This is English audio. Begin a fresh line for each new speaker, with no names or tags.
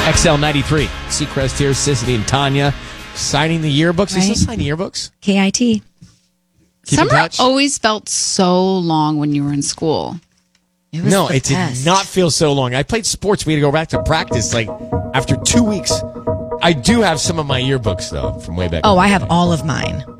XL93. Seacrest here, Sissy and Tanya signing the yearbooks. They still sign the yearbooks?
KIT.
Keep
Summer always felt so long when you were in school.
It was
it did not feel so long. I played sports. We had to go back to practice like after 2 weeks. I do have some of my yearbooks, though, from way back.
Oh, I have all of mine.